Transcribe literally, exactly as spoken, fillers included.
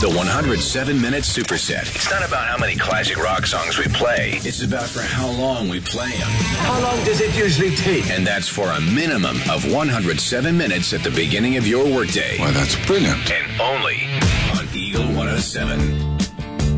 The one hundred seven minute Superset. It's not about how many classic rock songs we play. It's about for how long we play them. How long does it usually take? And that's for a minimum of one hundred seven minutes at the beginning of your workday. Well, that's brilliant. And only on Eagle one oh seven.